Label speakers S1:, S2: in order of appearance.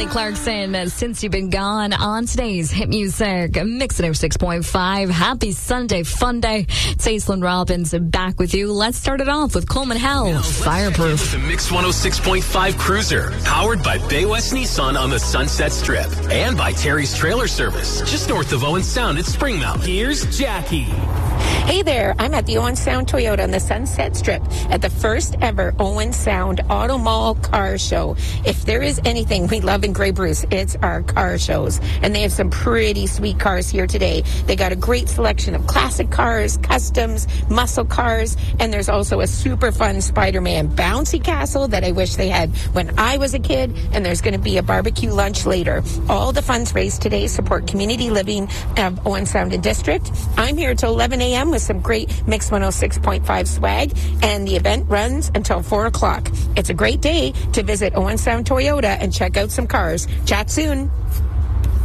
S1: Kelly Clarkson, Since You've Been Gone, on today's Hit Music Mix at 06.5. Happy Sunday, fun day. It's Aislinn Robbins back with you. Let's start it off with Coleman Hell, Fireproof.
S2: The Mix 106.5 Cruiser, powered by Bay West Nissan on the Sunset Strip, and by Terry's Trailer Service, just north of Owen Sound at Spring Mountain. Here's Jackie.
S3: Hey there, I'm at the Owen Sound Toyota on the Sunset Strip at the first ever Owen Sound Auto Mall Car Show. If there is anything we love in Grey Bruce, it's our car shows. And they have some pretty sweet cars here today. They got a great selection of classic cars, customs, muscle cars, and there's also a super fun Spider-Man bouncy castle that I wish they had when I was a kid, and there's going to be a barbecue lunch later. All the funds raised today support community living of Owen Sound and District. I'm here till 11 a.m. with some great Mix 106.5 swag, and the event runs until 4 o'clock. It's a great day to visit Owen Sound Toyota and check out some cars. Chat soon.